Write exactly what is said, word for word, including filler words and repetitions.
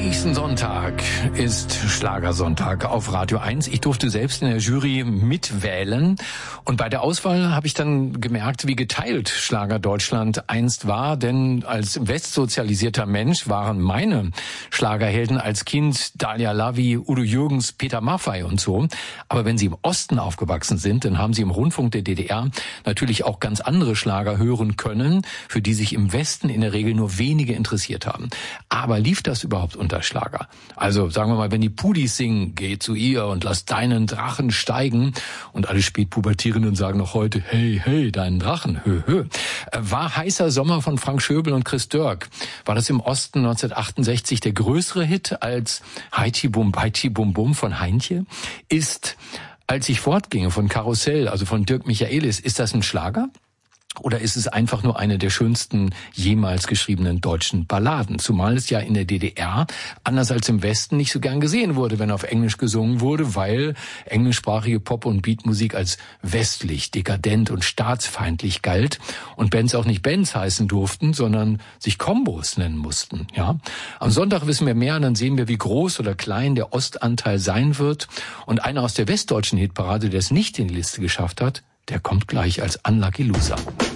Nächsten Sonntag ist Schlagersonntag auf Radio eins. Ich durfte selbst in der Jury mitwählen. Und bei der Auswahl habe ich dann gemerkt, wie geteilt Schlager Deutschland einst war. Denn als westsozialisierter Mensch waren meine Schlagerhelden als Kind Dalia Lavi, Udo Jürgens, Peter Maffay und so. Aber wenn sie im Osten aufgewachsen sind, dann haben sie im Rundfunk der D D R natürlich auch ganz andere Schlager hören können, für die sich im Westen in der Regel nur wenige interessiert haben. Aber lief das überhaupt unter Schlager? Also sagen wir mal, wenn die Pudis singen, geh zu ihr und lass deinen Drachen steigen, und alle Spätpubertierenden sagen noch heute, hey, hey, deinen Drachen, hö, hö. War Heißer Sommer von Frank Schöbel und Chris Dörk, war das im Osten neunzehnhundertachtundsechzig der größere Hit als Heiti Bum Heiti Bum Bum von Heintje? Ist Als ich fortginge von Karussell, also von Dirk Michaelis, ist das ein Schlager? Oder ist es einfach nur eine der schönsten jemals geschriebenen deutschen Balladen? Zumal es ja in der D D R, anders als im Westen, nicht so gern gesehen wurde, wenn auf Englisch gesungen wurde, weil englischsprachige Pop- und Beatmusik als westlich, dekadent und staatsfeindlich galt und Bands auch nicht Bands heißen durften, sondern sich Kombos nennen mussten. Ja, am Sonntag wissen wir mehr und dann sehen wir, wie groß oder klein der Ostanteil sein wird. Und einer aus der westdeutschen Hitparade, der es nicht in die Liste geschafft hat, der kommt gleich als Unlucky Loser.